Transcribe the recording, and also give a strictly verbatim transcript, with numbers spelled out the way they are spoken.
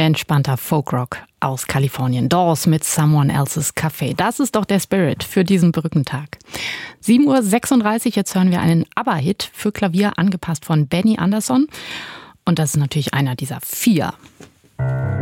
Entspannter Folkrock aus Kalifornien. Doors mit Someone Else's Cafe. Das ist doch der Spirit für diesen Brückentag. sieben Uhr sechsunddreißig, jetzt hören wir einen ABBA-Hit für Klavier, angepasst von Benny Andersson. Und das ist natürlich einer dieser vier.